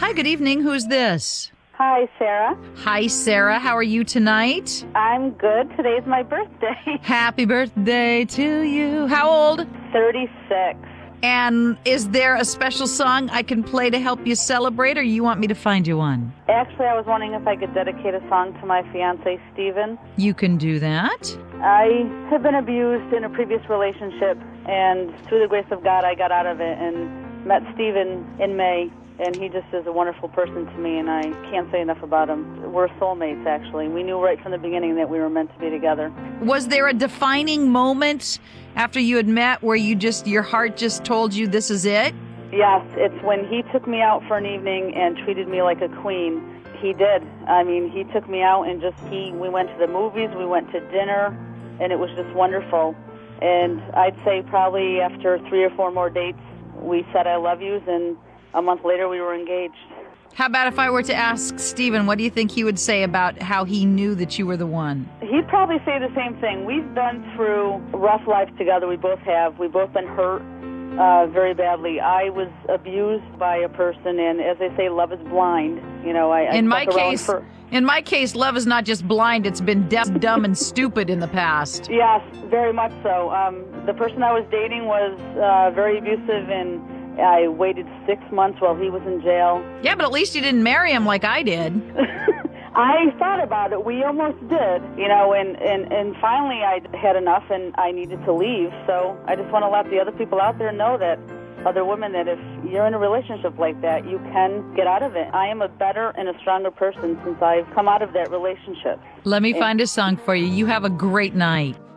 Hi, good evening. Who's this? Hi, Sarah. Hi, Sarah. How are you tonight? I'm good. Today's my birthday. Happy birthday to you. How old? 36. And is there a special song I can play to help you celebrate, or you want me to find you one? Actually, I was wondering if I could dedicate a song to my fiancé, Steven. You can do that. I have been abused in a previous relationship, and through the grace of God, I got out of it and met Steven in May. And he just is a wonderful person to me, and I can't say enough about him. We're soulmates, actually. We knew right from the beginning that we were meant to be together. Was there a defining moment after you had met where your heart just told you this is it? Yes, it's when he took me out for an evening and treated me like a queen. He did. I mean, he took me out and we went to the movies, we went to dinner, and it was just wonderful. And I'd say probably after 3 or 4 more dates, we said I love yous, and a month later, we were engaged. How about if I were to ask Steven, what do you think he would say about how he knew that you were the one? He'd probably say the same thing. We've been through rough lives together. We both have. We've both been hurt very badly. I was abused by a person, and as they say, love is blind. You know, in my case, love is not just blind; it's been deaf, dumb, and stupid in the past. Yes, very much so. The person I was dating was very abusive, and I waited 6 months while he was in jail. Yeah, but at least you didn't marry him like I did. I thought about it. We almost did, you know, and finally I had enough and I needed to leave. So I just want to let the other people out there know that, other women, that if you're in a relationship like that, you can get out of it. I am a better and a stronger person since I've come out of that relationship. Let me find a song for you. You have a great night.